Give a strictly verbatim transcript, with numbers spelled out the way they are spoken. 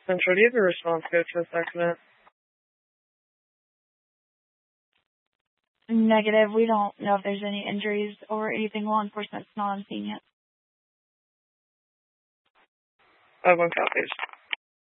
Central, do you have a response code to this accident? Negative. We don't know if there's any injuries or anything. Law enforcement's not on scene yet. I have one copies.